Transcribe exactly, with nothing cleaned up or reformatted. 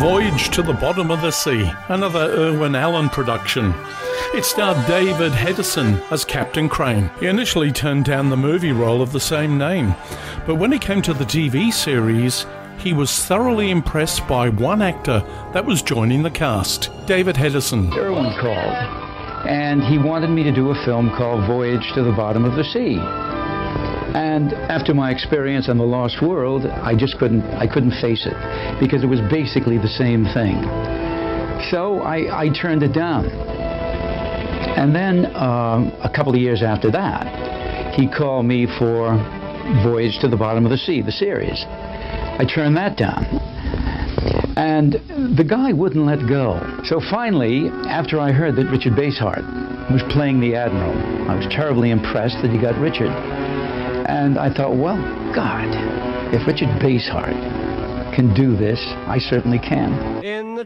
Voyage to the Bottom of the Sea, another Irwin Allen production. It starred David Hedison as Captain Crane. He initially turned down the movie role of the same name, but when he came to the T V series, he was thoroughly impressed by one actor that was joining the cast, David Hedison. Irwin called, and he wanted me to do a film called Voyage to the Bottom of the Sea. And after my experience on The Lost World, I just couldn't, I couldn't face it, because it was basically the same thing. So I, I turned it down. And then uh, a couple of years after that, he called me for Voyage to the Bottom of the Sea, the series. I turned that down. And the guy wouldn't let go. So finally, after I heard that Richard Basehart was playing the Admiral, I was terribly impressed that he got Richard. And I thought, well, God, if Richard Basehart can do this, I certainly can. In the